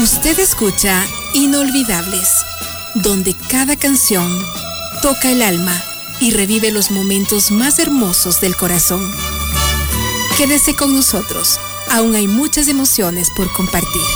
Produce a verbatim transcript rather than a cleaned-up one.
Usted escucha Inolvidables, donde cada canción toca el alma y revive los momentos más hermosos del corazón. Quédese con nosotros, aún hay muchas emociones por compartir.